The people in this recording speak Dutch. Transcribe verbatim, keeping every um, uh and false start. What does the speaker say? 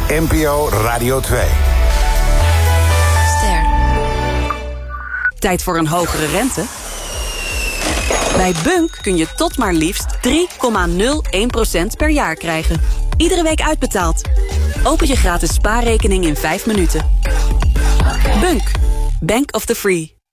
N P O Radio twee. Ster. Tijd voor een hogere rente? Bij Bunk kun je tot maar liefst drie komma nul één procent per jaar krijgen. Iedere week uitbetaald. Open je gratis spaarrekening in vijf minuten. Bunk. Bank of the Free.